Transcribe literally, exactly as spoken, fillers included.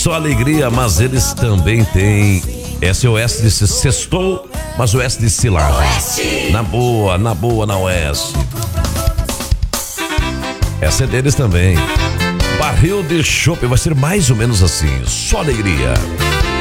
Só alegria, mas eles também têm S O S de sextou, mas o S de cilagem. Na boa, na boa, na Oeste. Essa é deles também. Barril de chopp vai ser mais ou menos assim. Só alegria.